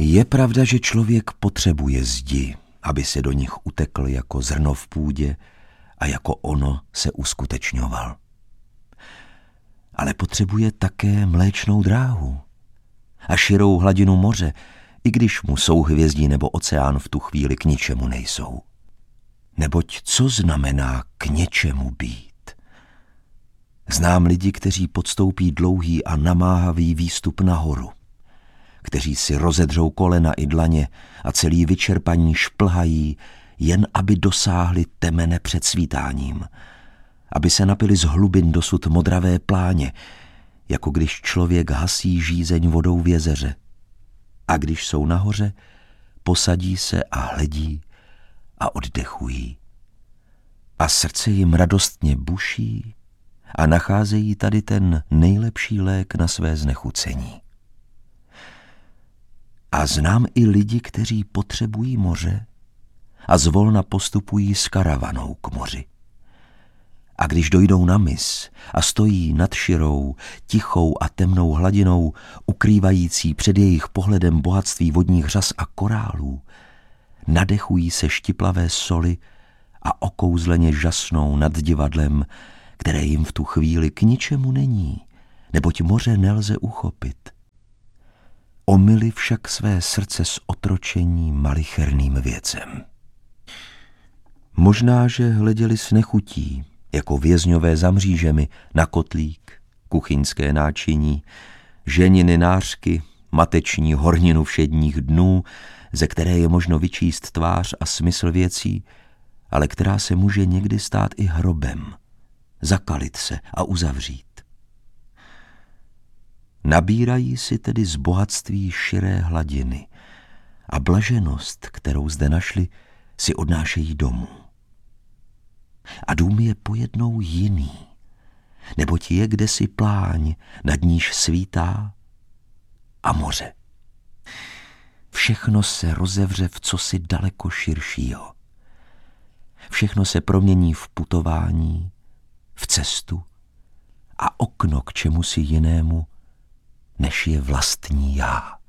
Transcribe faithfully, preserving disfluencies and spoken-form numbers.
Je pravda, že člověk potřebuje zdi, aby se do nich utekl jako zrno v půdě a jako ono se uskutečňoval. Ale potřebuje také mléčnou dráhu a širou hladinu moře, i když mu souhvězdí nebo oceán v tu chvíli k ničemu nejsou. Neboť co znamená k něčemu být? Znám lidi, kteří podstoupí dlouhý a namáhavý výstup nahoru, kteří si rozedřou kolena i dlaně a celý vyčerpaní šplhají, jen aby dosáhli temene před svítáním, aby se napili z hlubin dosud modravé pláně, jako když člověk hasí žízeň vodou v jezeře. A když jsou nahoře, posadí se a hledí a oddechují. A srdce jim radostně buší a nacházejí tady ten nejlepší lék na své znechucení. A znám i lidi, kteří potřebují moře a zvolna postupují s karavanou k moři. A když dojdou na mys a stojí nad širou, tichou a temnou hladinou, ukrývající před jejich pohledem bohatství vodních řas a korálů, nadechují se štiplavé soli a okouzleně žasnou nad divadlem, které jim v tu chvíli k ničemu není, neboť moře nelze uchopit. Omyli však své srdce s otročení malicherným věcem. Možná, že hleděli s nechutí, jako vězňové za mřížemi, na kotlík, kuchyňské náčiní, ženiny nářky, mateční horninu všedních dnů, ze které je možno vyčíst tvář a smysl věcí, ale která se může někdy stát i hrobem, zakalit se a uzavřít. Nabírají si tedy z bohatství širé hladiny a blaženost, kterou zde našli, si odnášejí domů. A dům je pojednou jiný, neboť je kdesi pláň, nad níž svítá a moře. Všechno se rozevře v cosi daleko širšího. Všechno se promění v putování, v cestu a okno k čemusi jinému, než je vlastní já.